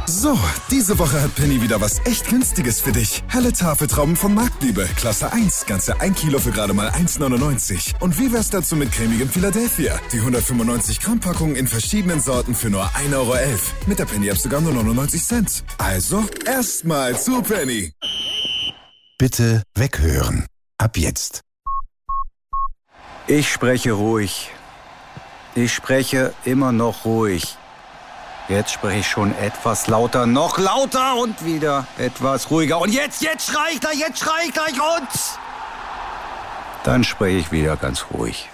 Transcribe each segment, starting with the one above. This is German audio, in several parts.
So, diese Woche hat Penny wieder was echt Günstiges für dich. Helle Tafeltrauben von Marktliebe, Klasse 1, ganze 1 Kilo für gerade mal 1,99. Und wie wär's dazu mit cremigem Philadelphia? Die 195 Gramm Packung in verschiedenen Sorten für nur 1,11 Euro. Mit der Penny-App sogar nur 99 Cent. Also, erstmal zu Penny. Bitte weghören. Ab jetzt. Ich spreche ruhig. Ich spreche immer noch ruhig. Jetzt spreche ich schon etwas lauter, noch lauter und wieder etwas ruhiger. Und jetzt schrei ich gleich und... Dann spreche ich wieder ganz ruhig.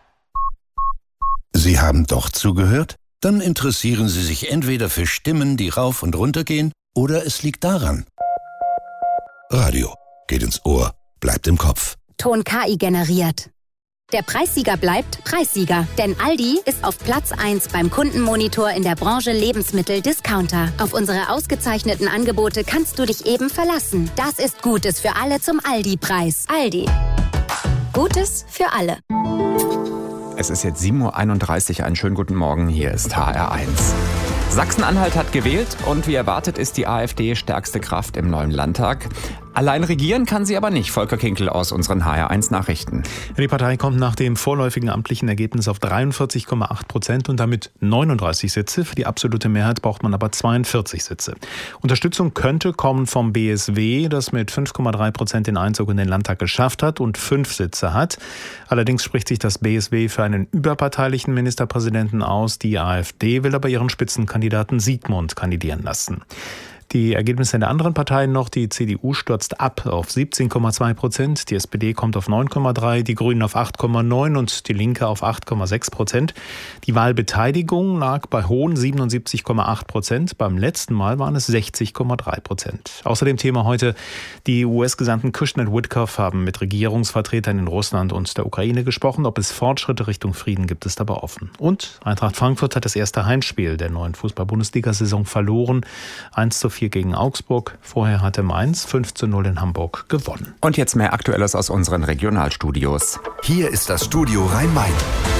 Sie haben doch zugehört? Dann interessieren Sie sich entweder für Stimmen, die rauf und runter gehen, oder es liegt daran. Radio geht ins Ohr, bleibt im Kopf. Ton KI generiert. Der Preissieger bleibt Preissieger, denn Aldi ist auf Platz 1 beim Kundenmonitor in der Branche Lebensmittel-Discounter. Auf unsere ausgezeichneten Angebote kannst du dich eben verlassen. Das ist Gutes für alle zum Aldi-Preis. Aldi. Gutes für alle. Es ist jetzt 7.31 Uhr. Einen schönen guten Morgen. Hier ist HR1. Sachsen-Anhalt hat gewählt und wie erwartet ist die AfD stärkste Kraft im neuen Landtag. Allein regieren kann sie aber nicht. Volker Kinkel aus unseren HR1 Nachrichten. Die Partei kommt nach dem vorläufigen amtlichen Ergebnis auf 43,8% und damit 39 Sitze. Für die absolute Mehrheit braucht man aber 42 Sitze. Unterstützung könnte kommen vom BSW, das mit 5,3% den Einzug in den Landtag geschafft hat und 5 Sitze hat. Allerdings spricht sich das BSW für einen überparteilichen Ministerpräsidenten aus. Die AfD will aber ihren Spitzenkandidaten Siegmund kandidieren lassen. Die Ergebnisse der anderen Parteien noch. Die CDU stürzt ab auf 17,2%, die SPD kommt auf 9,3%, die Grünen auf 8,9% und die Linke auf 8,6%. Die Wahlbeteiligung lag bei hohen 77,8%. Beim letzten Mal waren es 60,3%. Außerdem Thema heute, die US-Gesandten Kushner und Witkoff haben mit Regierungsvertretern in Russland und der Ukraine gesprochen. Ob es Fortschritte Richtung Frieden gibt, ist aber offen. Und Eintracht Frankfurt hat das erste Heimspiel der neuen Fußball-Bundesliga-Saison verloren. 1:4 gegen Augsburg. Vorher hatte Mainz 5:0 in Hamburg gewonnen. Und jetzt mehr Aktuelles aus unseren Regionalstudios. Hier ist das Studio Rhein-Main.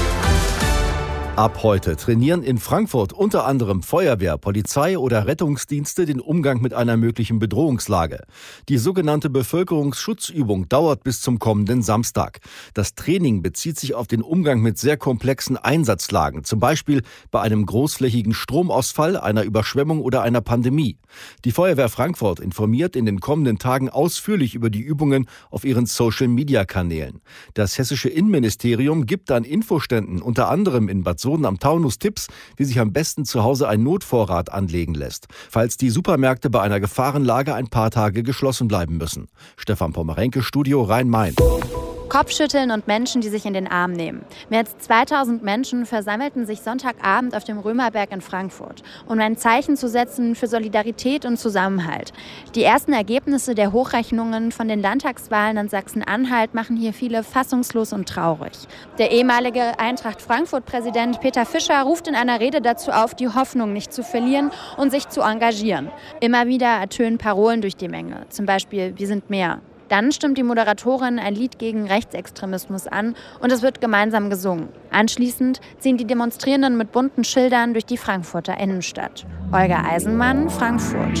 Ab heute trainieren in Frankfurt unter anderem Feuerwehr, Polizei oder Rettungsdienste den Umgang mit einer möglichen Bedrohungslage. Die sogenannte Bevölkerungsschutzübung dauert bis zum kommenden Samstag. Das Training bezieht sich auf den Umgang mit sehr komplexen Einsatzlagen, zum Beispiel bei einem großflächigen Stromausfall, einer Überschwemmung oder einer Pandemie. Die Feuerwehr Frankfurt informiert in den kommenden Tagen ausführlich über die Übungen auf ihren Social-Media-Kanälen. Das hessische Innenministerium gibt an Infoständen unter anderem in Bad am Taunus Tipps, wie sich am besten zu Hause ein Notvorrat anlegen lässt, falls die Supermärkte bei einer Gefahrenlage ein paar Tage geschlossen bleiben müssen. Stefan Pommerenke, Studio Rhein-Main. Kopfschütteln und Menschen, die sich in den Arm nehmen. Mehr als 2000 Menschen versammelten sich Sonntagabend auf dem Römerberg in Frankfurt, um ein Zeichen zu setzen für Solidarität und Zusammenhalt. Die ersten Ergebnisse der Hochrechnungen von den Landtagswahlen in Sachsen-Anhalt machen hier viele fassungslos und traurig. Der ehemalige Eintracht Frankfurt-Präsident Peter Fischer ruft in einer Rede dazu auf, die Hoffnung nicht zu verlieren und sich zu engagieren. Immer wieder ertönen Parolen durch die Menge, zum Beispiel „Wir sind mehr". Dann stimmt die Moderatorin ein Lied gegen Rechtsextremismus an und es wird gemeinsam gesungen. Anschließend ziehen die Demonstrierenden mit bunten Schildern durch die Frankfurter Innenstadt. Olga Eisenmann, Frankfurt.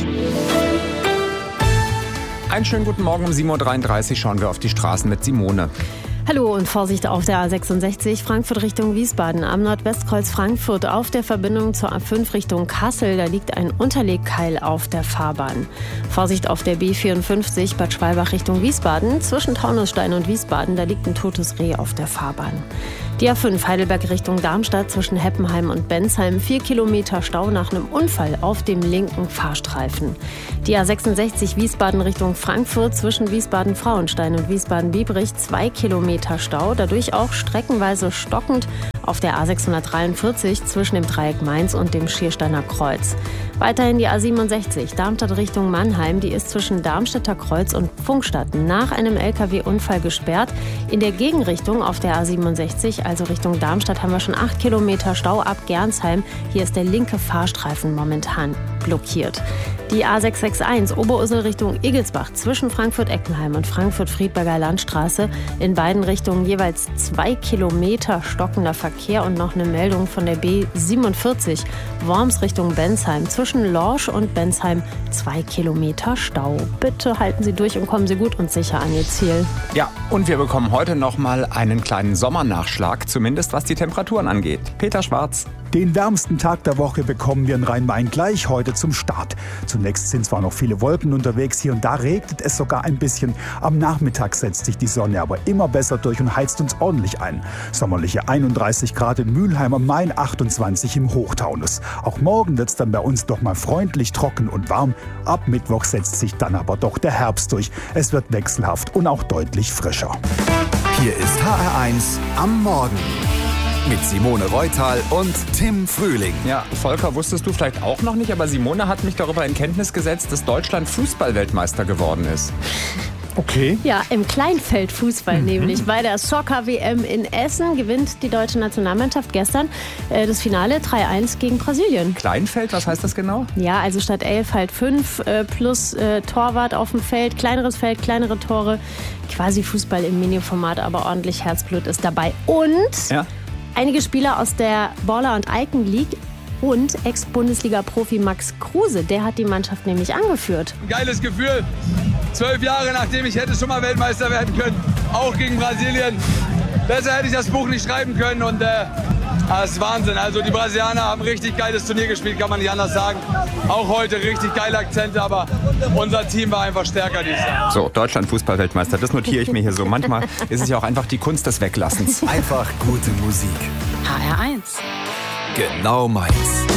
Einen schönen guten Morgen um 7.33 Uhr schauen wir auf die Straßen mit Simone. Hallo und Vorsicht auf der A66 Frankfurt Richtung Wiesbaden am Nordwestkreuz Frankfurt auf der Verbindung zur A5 Richtung Kassel. Da liegt ein Unterlegkeil auf der Fahrbahn. Vorsicht auf der B54 Bad Schwalbach Richtung Wiesbaden. Zwischen Taunusstein und Wiesbaden, da liegt ein totes Reh auf der Fahrbahn. Die A5 Heidelberg Richtung Darmstadt zwischen Heppenheim und Bensheim. 4 Kilometer Stau nach einem Unfall auf dem linken Fahrstreifen. Die A66 Wiesbaden Richtung Frankfurt zwischen Wiesbaden-Frauenstein und Wiesbaden-Biebrich. 2 Kilometer Stau, dadurch auch streckenweise stockend auf der A643 zwischen dem Dreieck Mainz und dem Schiersteiner Kreuz. Weiterhin die A67 Darmstadt Richtung Mannheim. Die ist zwischen Darmstädter Kreuz und Pfungstadt nach einem LKW-Unfall gesperrt. In der Gegenrichtung auf der A67, also Richtung Darmstadt, haben wir schon 8 Kilometer Stau ab Gernsheim. Hier ist der linke Fahrstreifen momentan blockiert. Die A661 Oberursel Richtung Igelsbach zwischen Frankfurt-Eckenheim und Frankfurt-Friedberger Landstraße. In beiden Richtungen jeweils 2 Kilometer stockender Verkehr. Verkehr und noch eine Meldung von der B47 Worms Richtung Bensheim. Zwischen Lorsch und Bensheim 2 Kilometer Stau. Bitte halten Sie durch und kommen Sie gut und sicher an Ihr Ziel. Ja, und wir bekommen heute noch mal einen kleinen Sommernachschlag, zumindest was die Temperaturen angeht. Peter Schwarz. Den wärmsten Tag der Woche bekommen wir in Rhein-Main gleich heute zum Start. Zunächst sind zwar noch viele Wolken unterwegs, hier und da regnet es sogar ein bisschen. Am Nachmittag setzt sich die Sonne aber immer besser durch und heizt uns ordentlich ein. Sommerliche 31 Grad in Mülheim, am Main 28 im Hochtaunus. Auch morgen wird es dann bei uns doch mal freundlich trocken und warm. Ab Mittwoch setzt sich dann aber doch der Herbst durch. Es wird wechselhaft und auch deutlich frischer. Hier ist HR1 am Morgen. Mit Simone Reutal und Tim Frühling. Ja, Volker, wusstest du vielleicht auch noch nicht, aber Simone hat mich darüber in Kenntnis gesetzt, dass Deutschland Fußball-Weltmeister geworden ist. Okay. Ja, im Kleinfeldfußball nämlich. Bei der Soccer-WM in Essen gewinnt die deutsche Nationalmannschaft gestern das Finale 3-1 gegen Brasilien. Kleinfeld, was heißt das genau? Ja, also statt 11 halt 5 plus Torwart auf dem Feld, kleinere Tore. Quasi Fußball im Mini-Format, aber ordentlich Herzblut ist dabei. Und einige Spieler aus der Baller- und Icon League und Ex-Bundesliga-Profi Max Kruse, der hat die Mannschaft nämlich angeführt. Ein geiles Gefühl. 12 Jahre nachdem ich hätte schon mal Weltmeister werden können, auch gegen Brasilien. Besser hätte ich das Buch nicht schreiben können und das ist Wahnsinn. Also die Brasilianer haben richtig geiles Turnier gespielt, kann man nicht anders sagen. Auch heute richtig geile Akzente, aber unser Team war einfach stärker dieses Jahr. So, Deutschland Fußball-Weltmeister, das notiere ich mir hier so. Manchmal ist es ja auch einfach die Kunst des Weglassens. Einfach gute Musik. HR1. Genau meins.